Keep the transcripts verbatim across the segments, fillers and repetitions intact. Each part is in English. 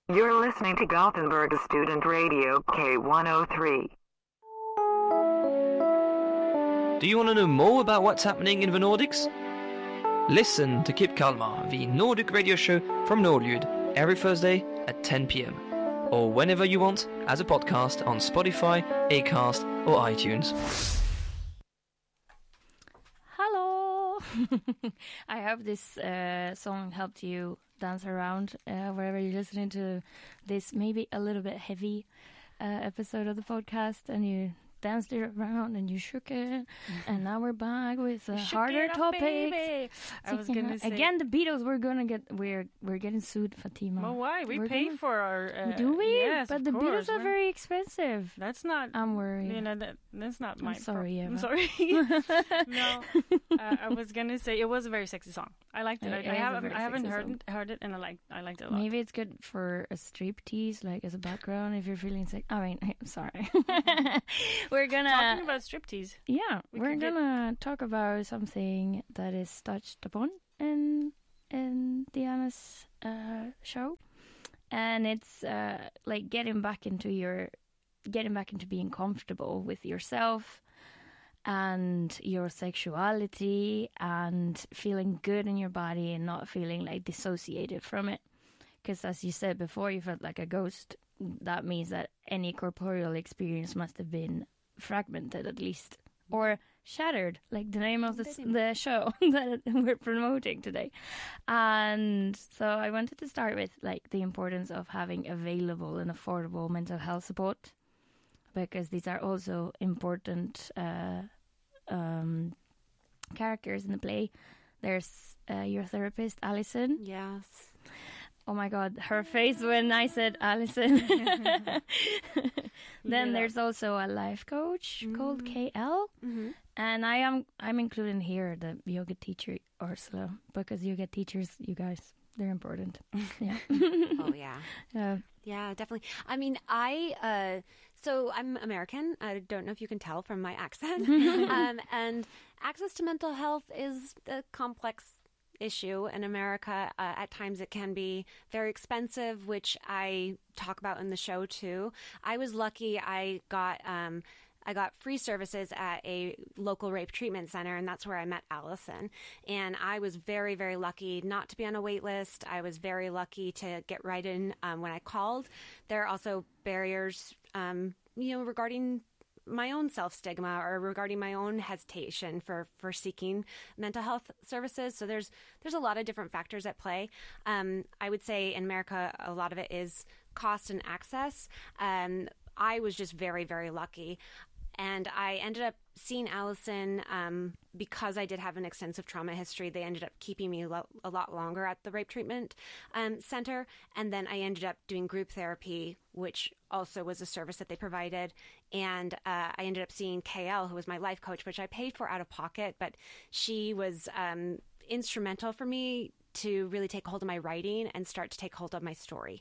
You're listening to Gothenburg Student Radio K one oh three. Do you want to know more about what's happening in the Nordics? Listen to Kip Kalmar, the Nordic radio show from Nordljud, every Thursday at ten p.m. or whenever you want as a podcast on Spotify, Acast or iTunes. Hello! I hope this uh, song helped you dance around uh, wherever you're listening to this maybe a little bit heavy uh, episode of the podcast, and you danced it around and you shook it, and now we're back with a harder topic. I was gonna say again, the Beatles. We're gonna get we're we're getting sued, Fatima. Well, why? We we're pay gonna, for our. Uh, do we? Yes, but of the course. Beatles are very expensive. That's not. I'm worried. You know that that's not I'm my. sorry, pro- Eva. I'm sorry. No, uh, I was gonna say it was a very sexy song. I liked it. It I, is I a haven't very I haven't sexy heard song. it, heard it, and I liked I liked it a lot. Maybe it's good for a striptease, like as a background if you're feeling sick. I mean, I'm sorry. We're gonna Talking about striptease. Yeah, We we are could get- gonna talk about something that is touched upon in in Diana's uh, show, and it's uh, like getting back into your getting back into being comfortable with yourself and your sexuality and feeling good in your body and not feeling like dissociated from it. Because as you said before, you felt like a ghost. That means that any corporeal experience must have been fragmented at least, or shattered, like the name of the, the show that we're promoting today. And so I wanted to start with like the importance of having available and affordable mental health support, because these are also important uh, um, characters in the play. There's uh, your therapist, Alison. Yes. Oh my God, her face when I said Alison. Then there's also a life coach mm-hmm. called K L, Mm-hmm. and I am I'm including here the yoga teacher Ursula, because yoga teachers, you guys, they're important. Yeah. Oh yeah. Yeah. Yeah, definitely. I mean, I uh, so I'm American. I don't know if you can tell from my accent. um, and access to mental health is a complex issue in America. Uh, at times it can be very expensive, which I talk about in the show too. I was lucky. I got um, I got free services at a local rape treatment center, and that's where I met Allison. And I was very, very lucky not to be on a wait list. I was very lucky to get right in um, when I called. There are also barriers, um, you know, regarding my own self-stigma or regarding my own hesitation for, for seeking mental health services. So there's there's a lot of different factors at play. Um, I would say in America, a lot of it is cost and access. Um, I was just very, very lucky. And I ended up seeing Allison um, because I did have an extensive trauma history. They ended up keeping me lo- a lot longer at the rape treatment um, center. And then I ended up doing group therapy, which also was a service that they provided. And uh, I ended up seeing K L, who was my life coach, which I paid for out of pocket. But she was um, instrumental for me to really take hold of my writing and start to take hold of my story.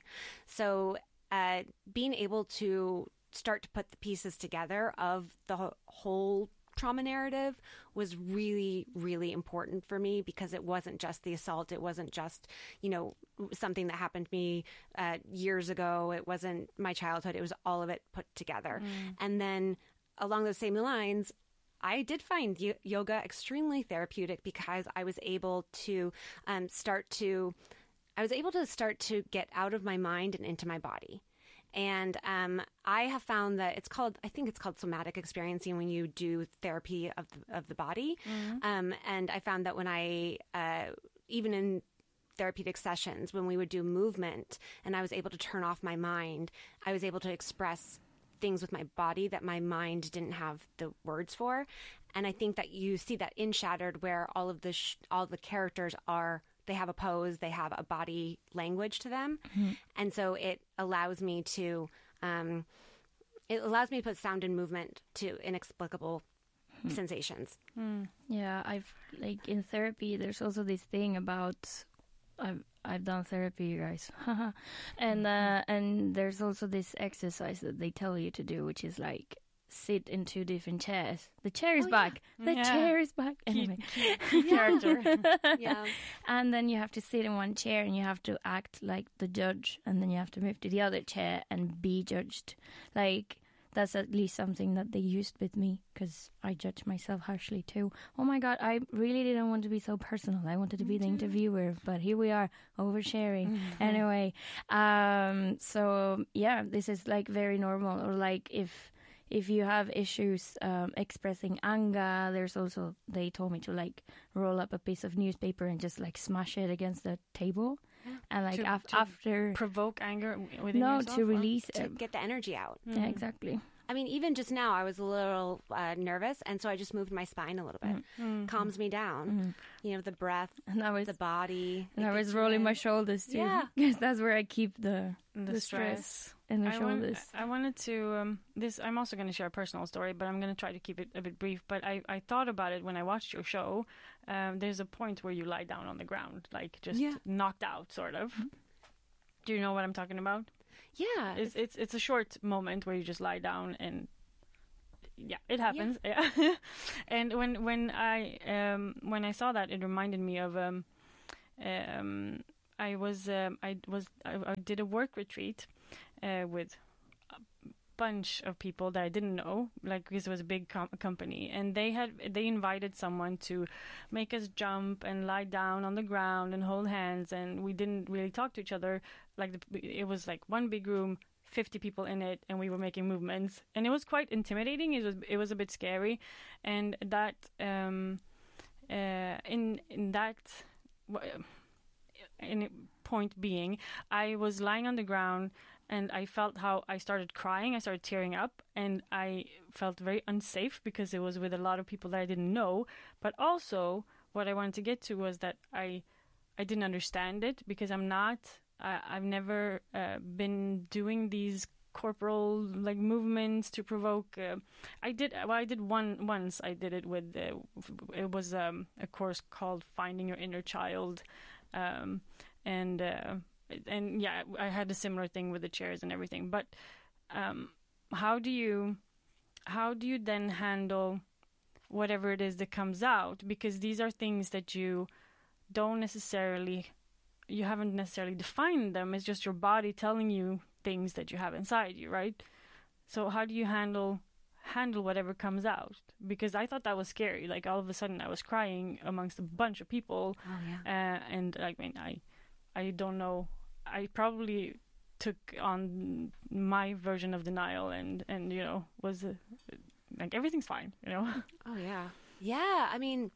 So uh, being able to start to put the pieces together of the whole trauma narrative was really, really important for me, because it wasn't just the assault. It wasn't just, you know, something that happened to me uh, years ago. It wasn't my childhood. It was all of it put together. Mm. And then along those same lines, I did find y- yoga extremely therapeutic, because I was able to um, start to, I was able to start to get out of my mind and into my body. And um, I have found that it's called, I think it's called somatic experiencing when you do therapy of the, of the body. Mm-hmm. Um, and I found that when I, uh, even in therapeutic sessions, when we would do movement and I was able to turn off my mind, I was able to express things with my body that my mind didn't have the words for. And I think that you see that in Shattered, where all of the, sh- all the characters are, they have a pose, they have a body language to them. Mm-hmm. And so it allows me to, um, it allows me to put sound and movement to inexplicable mm-hmm. sensations. Mm. Yeah, I've, like in therapy, there's also this thing about, I've, I've done therapy, you guys. and, uh, and there's also this exercise that they tell you to do, which is like, sit in two different chairs. The chair is Oh, back. The Yeah. chair is back. Key, Anyway. key, key character. Yeah. And then you have to sit in one chair and you have to act like the judge, and then you have to move to the other chair and be judged. Like, that's at least something that they used with me, because I judge myself harshly too. Oh my God, I really didn't want to be so personal. I wanted to be the interviewer, but here we are, oversharing. Anyway, um, so yeah, this is like very normal. Or like if if you have issues um, expressing anger, there's also, they told me to like roll up a piece of newspaper and just like smash it against the table. And like To- af- to after, Provoke anger within no, yourself? to or- release To it. get the energy out. Yeah, exactly. I mean, even just now, I was a little uh, nervous, and so I just moved my spine a little bit. Mm. Calms me down. You know, the breath, And I was, the body. and it I was gets you rolling in. my shoulders too. Yeah. Because that's where I keep the, The, the stress. stress in the I, want, shoulders. I wanted to um, this. I'm also going to share a personal story, but I'm going to try to keep it a bit brief. But I, I thought about it when I watched your show. Um, there's a point where you lie down on the ground, like just Yeah. knocked out, sort of. Do you know what I'm talking about? Yeah. It's it's it's a short moment where you just lie down and yeah, it happens. Yeah. And when when I um when I saw that, it reminded me of um um I was um I was I, I did a work retreat uh, with a bunch of people that I didn't know, like, because it was a big com- company, and they had they invited someone to make us jump and lie down on the ground and hold hands, and we didn't really talk to each other. Like the, it was like one big room, fifty people in it, and we were making movements, and it was quite intimidating. It was it was a bit scary, and that um uh in in that in point being, I was lying on the ground and I felt how I started crying. I started tearing up, and I felt very unsafe because it was with a lot of people that I didn't know. But also, what I wanted to get to was that I I didn't understand it because I'm not. I, I've never uh, been doing these corporal like movements to provoke. Uh, I did. Well, I did one once. I did it with. Uh, it was um, a course called Finding Your Inner Child, um, and uh, and yeah, I had a similar thing with the chairs and everything. But um, how do you how do you then handle whatever it is that comes out? Because these are things that you don't necessarily. You haven't necessarily defined them. It's just your body telling you things that you have inside you, right? So how do you handle handle whatever comes out? Because I thought that was scary. Like all of a sudden, I was crying amongst a bunch of people, Oh, yeah. uh, and I mean, I, I don't know. I probably took on my version of denial, and and you know was uh, like everything's fine, you know. Oh, yeah. Yeah. I mean,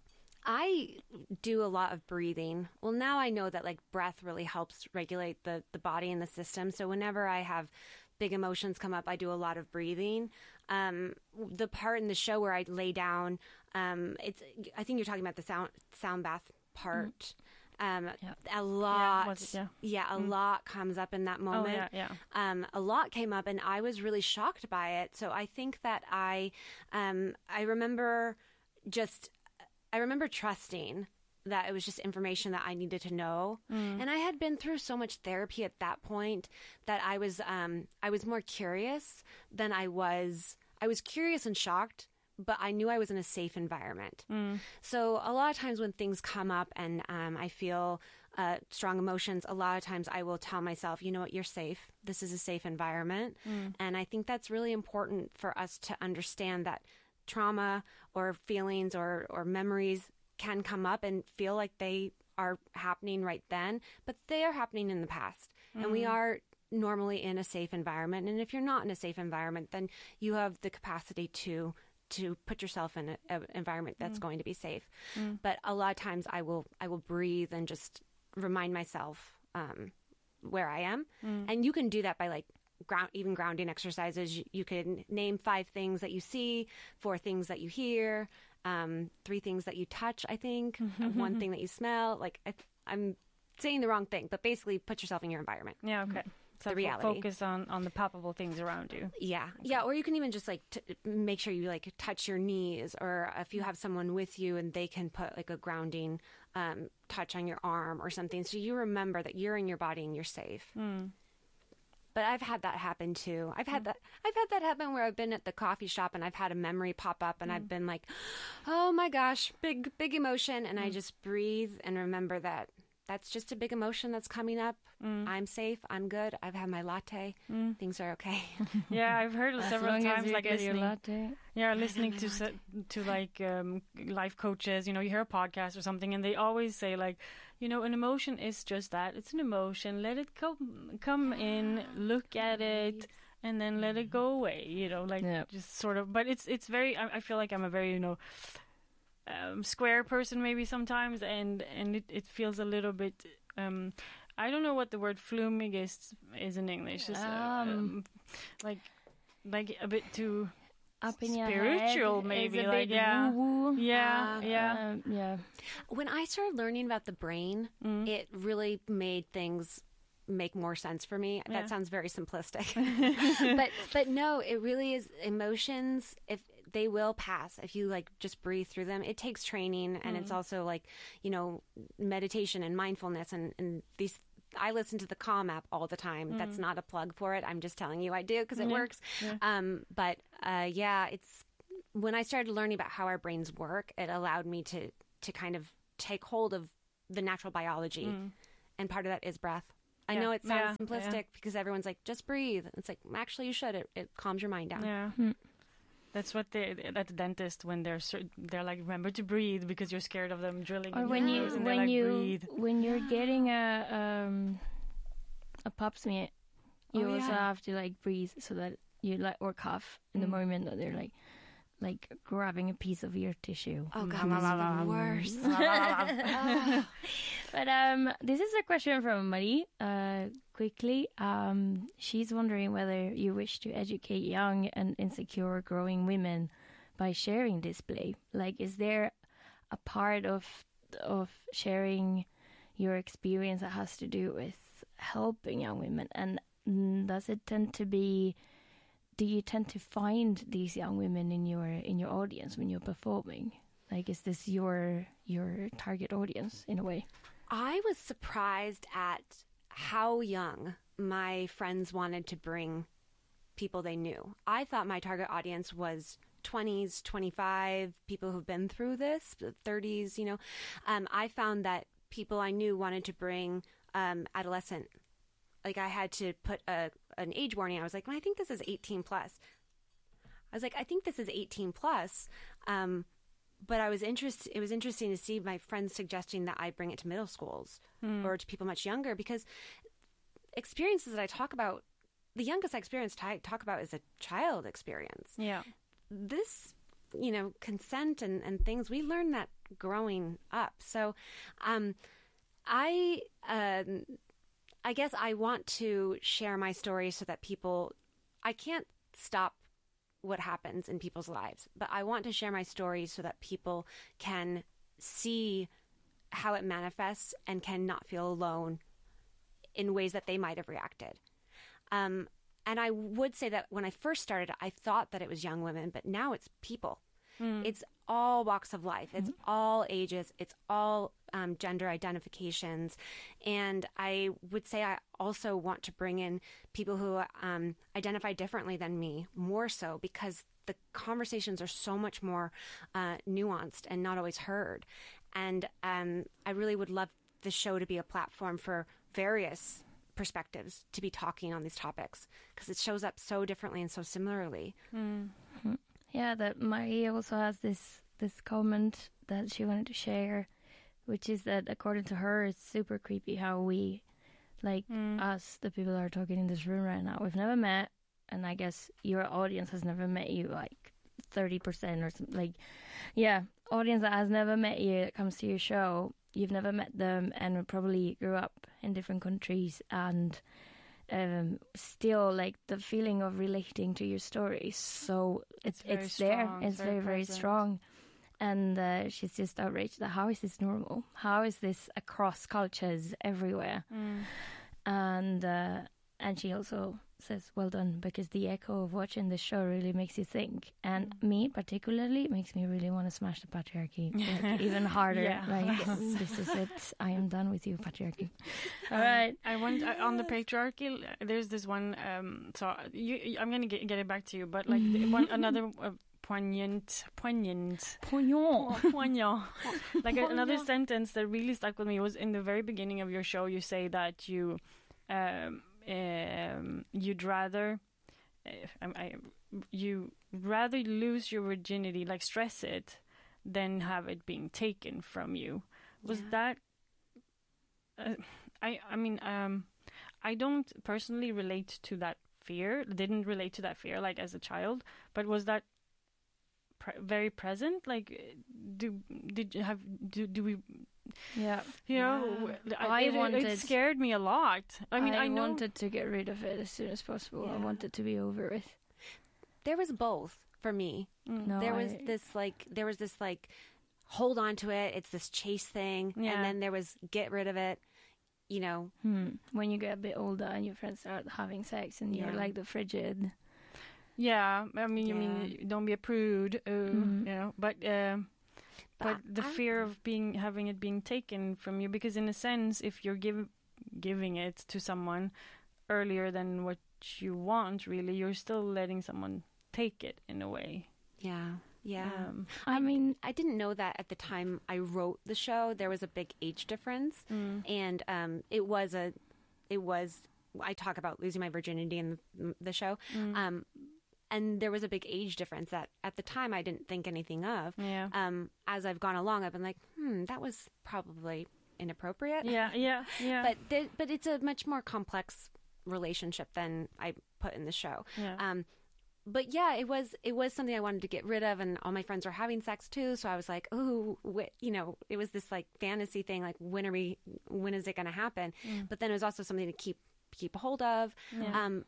I do a lot of breathing. Well, now I know that like breath really helps regulate the, the body and the system. So whenever I have big emotions come up, I do a lot of breathing. Um, the part in the show where I lay down, um, it's, I think you're talking about the sound, sound bath part. Um, Yeah. a lot, was it? Yeah. yeah, a lot comes up in that Oh moment. yeah, yeah. Um, a lot came up, and I was really shocked by it. So I think that I, um, I remember just, I remember trusting that it was just information that I needed to know. And I had been through so much therapy at that point that I was, um, I was more curious than I was. I was curious and shocked, but I knew I was in a safe environment. So a lot of times when things come up and um, I feel uh, strong emotions, a lot of times I will tell myself, you know what, you're safe. This is a safe environment. And I think that's really important for us to understand that trauma or feelings or, or memories can come up and feel like they are happening right then, but they are happening in the past. And we are normally in a safe environment. And if you're not in a safe environment, then you have the capacity to to put yourself in an environment that's going to be safe. But a lot of times I will I will breathe and just remind myself um, where I am. And you can do that by like ground, even grounding exercises. You, you can name five things that you see, four things that you hear, um, three things that you touch, I think, one thing that you smell. Like I, I'm saying the wrong thing, but basically put yourself in your environment. Yeah, okay. So The fo- reality. focus on, on the palpable things around you. Yeah. Yeah. Or you can even just like t- make sure you like touch your knees, or if you have someone with you and they can put like a grounding um, touch on your arm or something. So you remember that you're in your body and you're safe. but I've had that happen too. I've had Mm. that. I've had that happen where I've been at the coffee shop and I've had a memory pop up and Mm. I've been like, "Oh my gosh, big big emotion," and Mm. I just breathe and remember that that's just a big emotion that's coming up. Mm. I'm safe. I'm good. I've had my latte. Mm. Things are okay. Yeah, I've heard it As several long as times, you like get your listening. latte. Yeah, listening to se- to like um, life coaches. You know, you hear a podcast or something, and they always say like, you know, an emotion is just that. It's an emotion. Let it come come in. Look at it. And then let it go away, you know, like Yeah. just sort of. But it's it's very. I, I feel like I'm a very, you know, um, square person maybe sometimes, and and it, it feels a little bit. Um, I don't know what the word flumig is is in English. It's, uh, Um, um, like like a bit too. Up in Spiritual, your head, maybe, it's a like, bit yeah. woo-woo. Yeah, Uh, yeah. Um, yeah. When I started learning about the brain, Mm. it really made things make more sense for me. Yeah. That sounds very simplistic. but but no, it really is emotions. If they will pass if you like just breathe through them. It takes training, and it's also like, you know, meditation and mindfulness and, and these I listen to the Calm app all the time. That's not a plug for it. I'm just telling you I do because it Yeah. works. Yeah. Um, but uh, yeah, it's when I started learning about how our brains work, it allowed me to to kind of take hold of the natural biology, and part of that is breath. I Yeah. know it sounds Yeah, simplistic yeah. because everyone's like, just breathe. It's like, actually, you should. It, it calms your mind down. Yeah. Mm. That's what they at the dentist when they're cer- they're like, remember to breathe because you're scared of them drilling. Or in when your you nose, and they're when like, you breathe. when you're getting a um a pap smear, you Oh, also yeah. have to like breathe so that you like or cough in the Mm. moment that they're like like grabbing a piece of your tissue. Oh god, that's the worst. But um, this is a question from Marie. Uh, quickly, um, she's wondering whether you wish to educate young and insecure growing women by sharing display. Like, is there a part of of sharing your experience that has to do with helping young women? And mm, does it tend to be? Do you tend to find these young women in your in your audience when you're performing? Like, is this your your target audience in a way? I was surprised at how young my friends wanted to bring people they knew. I thought my target audience was twenties, twenty-five, people who've been through this, thirties, you know. Um, I found that people I knew wanted to bring um, adolescent. Like, I had to put a an age warning. I was like, well, I think this is eighteen plus. I was like, I think this is eighteen plus. Um, but I was interested. It was interesting to see my friends suggesting that I bring it to middle schools or to people much younger, because experiences that I talk about, the youngest I experienced I talk about is a child experience. Yeah. This, you know, consent and, and things, we learn that growing up. So, um, I, um, I guess I want to share my story so that people, I can't stop what happens in people's lives, but I want to share my story so that people can see how it manifests and can not feel alone in ways that they might have reacted. Um, and I would say that when I first started, I thought that it was young women, but now it's people. It's all walks of life. It's all ages. It's all um, gender identifications. And I would say I also want to bring in people who um, identify differently than me, more so because the conversations are so much more uh, nuanced and not always heard. And um, I really would love the show to be a platform for various perspectives to be talking on these topics, because it shows up so differently and so similarly. Yeah, that Marie also has this this comment that she wanted to share, which is that according to her, it's super creepy how we, like us, the people that are talking in this room right now, we've never met, and I guess your audience has never met you, like thirty percent or something. Like, yeah, audience that has never met you that comes to your show, you've never met them, and probably grew up in different countries, and um still like the feeling of relating to your story, so it's very it's there strong. it's It's very very very present. strong. And uh, she's just outraged that how is this normal, how is this across cultures everywhere. And uh and she also says well done, because the echo of watching the show really makes you think, and me particularly makes me really want to smash the patriarchy like, even harder. Yeah. Like this is it. I am done with you, patriarchy. All Um, right. I want uh, on the patriarchy. uh, There's this one. Um, so you, you- I'm gonna get, get it back to you, but like the one another uh, poignant, poignant, Poignant. poignant. Like a- another sentence that really stuck with me was in the very beginning of your show. You say that you, um, um, you'd rather, uh, I, I, you rather lose your virginity, like stress it, than have it being taken from you. Was Yeah. that? Uh, I I mean um, I don't personally relate to that fear. Didn't relate to that fear like as a child, but was that pre- very present? Like, uh, do did you have do do we? Yeah. You know, Yeah. w- I it, it- wanted- it scared me a lot. I mean, I, know. wanted to get rid of it as soon as possible. I Yeah. wanted to be over with. There was both for me. Mm. No, there was I- this like there was this like hold on to it. It's this chase thing, Yeah. and then there was get rid of it. You know, Hmm. When you get a bit older and your friends start having sex and you're Yeah. like the frigid. Yeah, I mean, you Yeah. mean don't be a prude, uh, Mhm. you know. But um, but But the I- fear of being having it being taken from you, because in a sense, if you're give, giving it to someone earlier than what you want, really, you're still letting someone take it in a way. yeah, yeah. Um, I mean, I didn't know that at the time I wrote the show. There was a big age difference, mm. and um, it was a, it was. I talk about losing my virginity in the, the show, Mm. um, and there was a big age difference that at the time I didn't think anything of. Yeah. Um, as I've gone along, I've been like, hmm, that was probably inappropriate. Yeah, yeah, yeah. But there, but it's a much more complex relationship than I put in the show. yeah. Um, but yeah, it was it was something I wanted to get rid of, and all my friends were having sex too. So I was like, oh, wh-, you know, it was this like fantasy thing, like when are we, when is it going to happen? Mm. But then it was also something to keep keep a hold of. Yeah. Um,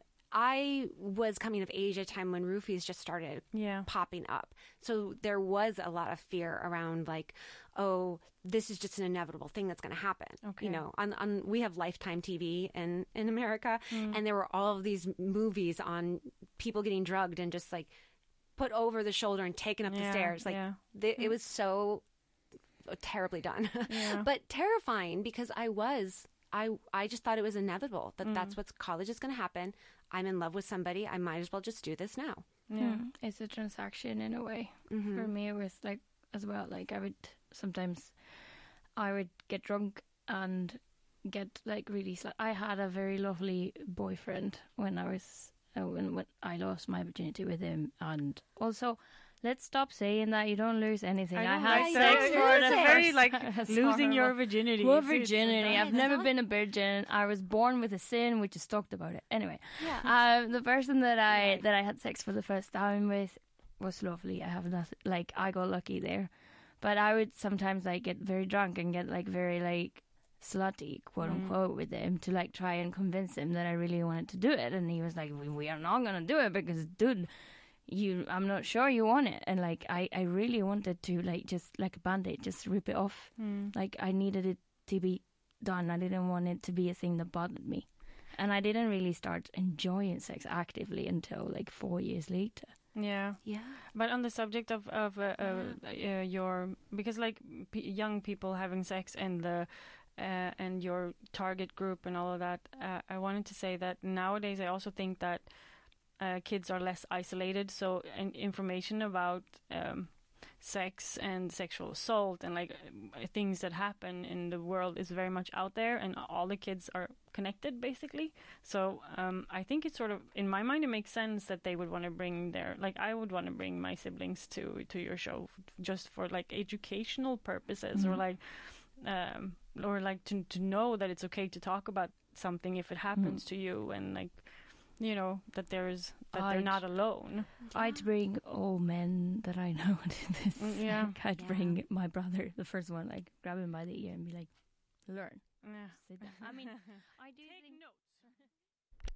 I was coming of age at a time when roofies just started yeah. popping up. So there was a lot of fear around like, oh, this is just an inevitable thing that's going to happen. Okay. You know, on, on we have Lifetime T V in, in America, Mm. and there were all of these movies on people getting drugged and just like put over the shoulder and taken up the Yeah, stairs. Like yeah. th- it was so terribly done, Yeah. but terrifying because I was. I, I just thought it was inevitable that Mm. that's what's college is going to happen. I'm in love with somebody. I might as well just do this now. Yeah. hmm, it's a transaction in a way. Mhm. For me, it was like as well. Like I would sometimes, I would get drunk and get like really. Sl- I had a very lovely boyfriend when I was uh, when when I lost my virginity with him, and also. Let's stop saying that you don't lose anything. I, don't had like sex that. for It's the very first like That's losing your horrible. virginity. What It's- it's- virginity? I've it's never not- been a virgin. I was born with a sin. We just talked about it. Anyway, Yeah. um, the person that I Right. that I had sex for the first time with was lovely. I have nothing. Like I got lucky there, but I would sometimes like get very drunk and get like very like slutty, quote Mm. unquote, with him to like try and convince him that I really wanted to do it. And he was like, "We, we are not gonna do it because, dude." You, I'm not sure you want it, and like I, I really wanted to like just like a band-aid, just rip it off. Mm. Like I needed it to be done. I didn't want it to be a thing that bothered me, and I didn't really start enjoying sex actively until like four years later. Yeah. Yeah. But on the subject of of uh, uh, uh, your, because like p- young people having sex and the uh, and your target group and all of that, uh, I wanted to say that nowadays I also think that uh, kids are less isolated. So and information about um, sex and sexual assault and like uh, things that happen in the world is very much out there, and all the kids are connected basically. So um, I think it's sort of, in my mind, it makes sense that they would want to bring their, like I would want to bring my siblings to to your show f- just for like educational purposes, or Mhm. like um, or like to to know that it's okay to talk about something if it happens to you, and like, you know, that there's that they're I'd- not alone. I'd bring all men that I know to this. Mm, yeah. Like, I'd Yeah. bring my brother, the first one, like grab him by the ear and be like, "Learn." Yeah. Sit down. I mean, I do Take think. notes.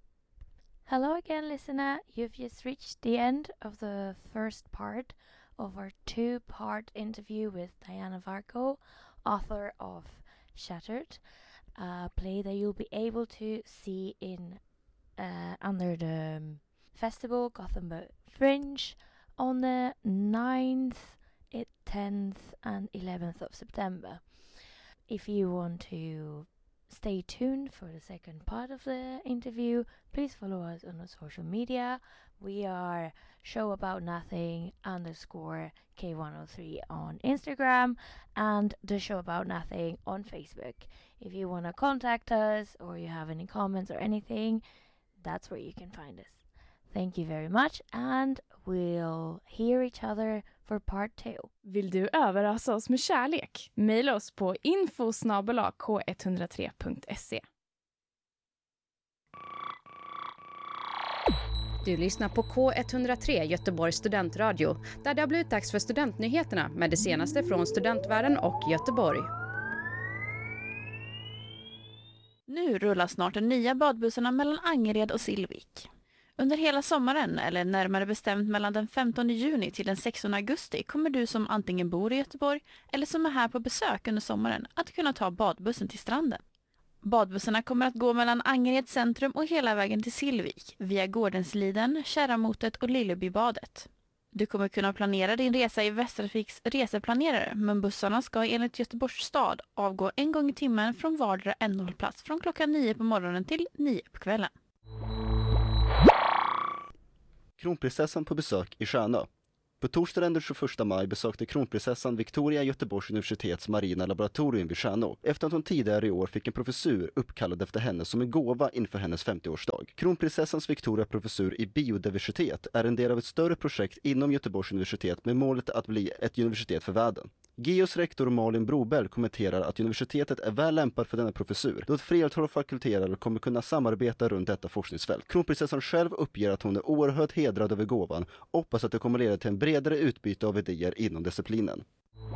Hello again, listener. You've just reached the end of the first part of our two-part interview with Diana Varco, author of Shattered, a play that you'll be able to see in uh, under the festival Gothenburg Fringe on the ninth, tenth and eleventh of September. If you want to stay tuned for the second part of the interview, please follow us on our social media. We are show about nothing underscore K one oh three on Instagram and the show about nothing on Facebook. If you want to contact us or you have any comments or anything, that's where you can find us. Thank you very much and we'll hear each other for part two. Vill du överrasa oss med kärlek? Maila oss på info snabel-a k ett noll tre punkt se. Du lyssnar på K ett noll tre Göteborgs studentradio, där det har blivit dags för studentnyheterna med det senaste från studentvärlden och Göteborg. Nu rullar snart de nya badbussarna mellan Angered och Silvik. Under hela sommaren, eller närmare bestämt mellan den femtonde juni till den sextonde augusti, kommer du som antingen bor i Göteborg eller som är här på besök under sommaren att kunna ta badbussen till stranden. Badbussarna kommer att gå mellan Angered centrum och hela vägen till Silvik, via Gårdensliden, Kärramotet och Lillebybadet. Du kommer kunna planera din resa i Västtrafiks reseplanerare, men bussarna ska enligt Göteborgs stad avgå en gång i timmen från vardera ändhållplats från klockan nio på morgonen till nio på kvällen. Kronprinsessan på besök i Stjärnö. På torsdagen den tjugoförsta maj besökte kronprinsessan Victoria Göteborgs universitets marina laboratorium vid Stjärnö efter att hon tidigare i år fick en professur uppkallad efter henne som en gåva inför hennes femtioårsdag. Kronprinsessans Victoria professur i biodiversitet är en del av ett större projekt inom Göteborgs universitet med målet att bli ett universitet för världen. G I Os rektor Malin Brobell kommenterar att universitetet är väl lämpad för denna professur då ett flertal fakulteter kommer kunna samarbeta runt detta forskningsfält. Kronprinsessan själv uppger att hon är oerhört hedrad över gåvan och hoppas att det kommer leda till en bredare utbyte av idéer inom disciplinen.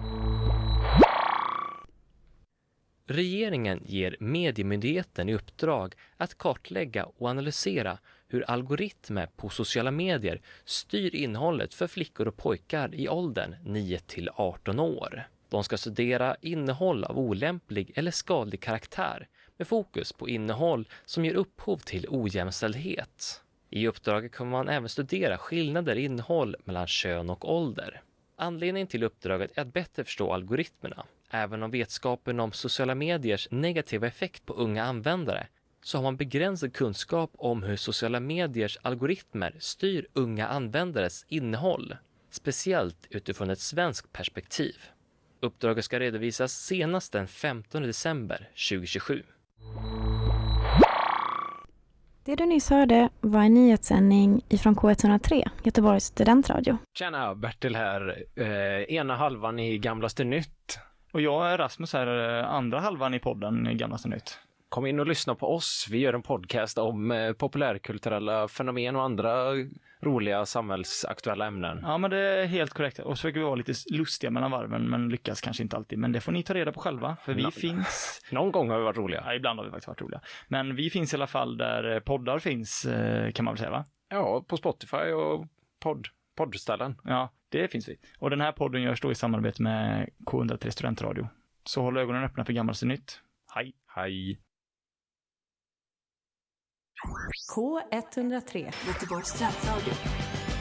Regeringen ger Mediemyndigheten i uppdrag att kartlägga och analysera hur algoritmer på sociala medier styr innehållet för flickor och pojkar i åldern nio till arton år. De ska studera innehåll av olämplig eller skadlig karaktär med fokus på innehåll som ger upphov till ojämställdhet. I uppdraget kommer man även studera skillnader i innehåll mellan kön och ålder. Anledningen till uppdraget är att bättre förstå algoritmerna. Även om vetskapen om sociala mediers negativa effekt på unga användare så har man begränsad kunskap om hur sociala mediers algoritmer styr unga användares innehåll, speciellt utifrån ett svenskt perspektiv. Uppdraget ska redovisas senast den femtonde december tjugohundratjugosju. Det du nyss hörde var en nyhetssändning ifrån K ett noll tre, Göteborgs studentradio. Tjena, Bertil här. Eh, ena halvan i Gamlaste Nytt. Och jag är Rasmus här, andra halvan i podden Gamlaste Nytt. Kom in och lyssna på oss. Vi gör en podcast om eh, populärkulturella fenomen och andra roliga samhällsaktuella ämnen. Ja, men det är helt korrekt. Och så försöker vi vara lite lustiga mellan varven, men lyckas kanske inte alltid. Men det får ni ta reda på själva, för vi no. finns... Någon gång har vi varit roliga. Ja, ibland har vi faktiskt varit roliga. Men vi finns i alla fall där poddar finns, kan man väl säga, va? Ja, på Spotify och podd, poddställen. Ja, det finns vi. Och den här podden görs då i samarbete med K ett noll tre Studentradio. Så håll ögonen öppna för Gamlaste Nytt. Hej! Hej! K ett noll tre Göteborgs studentradio.